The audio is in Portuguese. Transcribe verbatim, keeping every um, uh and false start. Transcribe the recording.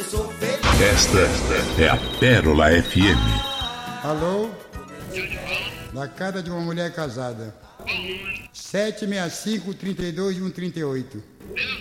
sou feliz. Esta é a Pérola F M. Alô? Da casa de uma mulher casada. sete seis cinco, três dois, um três oito.